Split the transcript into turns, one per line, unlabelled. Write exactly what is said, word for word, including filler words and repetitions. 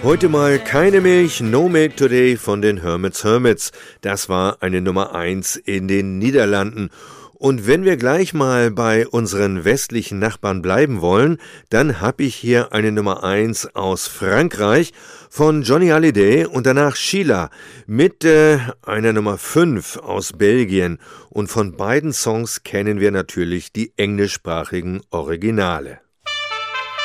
Heute mal keine Milch, No Milk Today von den Hermits Hermits. Das war eine Nummer eins in den Niederlanden. Und wenn wir gleich mal bei unseren westlichen Nachbarn bleiben wollen, dann habe ich hier eine Nummer eins aus Frankreich von Johnny Hallyday und danach Sheila mit äh, einer Nummer fünf aus Belgien. Und von beiden Songs kennen wir natürlich die englischsprachigen Originale.